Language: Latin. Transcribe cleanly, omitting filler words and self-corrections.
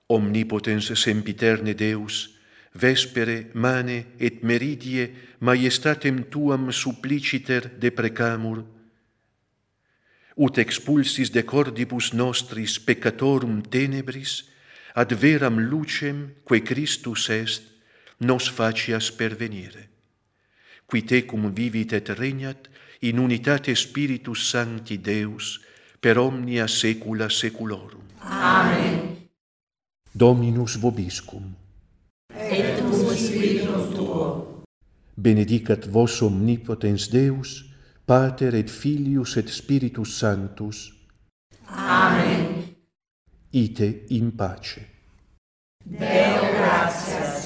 Omnipotens sempiterne Deus, vespere, mane et meridie maiestatem tuam suppliciter deprecamur, ut expulsis de cordibus nostris peccatorum tenebris, ad veram lucem, quae Christus est, nos facias pervenire. Qui tecum vivit et regnat, in unitate Spiritus Sancti Deus, per omnia saecula saeculorum. Amen. Dominus vobiscum. Et cum spiritum tuo. Benedicat vos omnipotens Deus, Pater et Filius et Spiritus Sanctus. Amen. Ite in pace. Deo gratias.